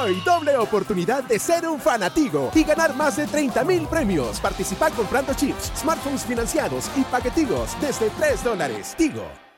Hoy, doble oportunidad de ser un fanatigo y ganar más de 30,000 premios. Participa comprando chips, smartphones financiados y paquetigos desde $3. Tigo.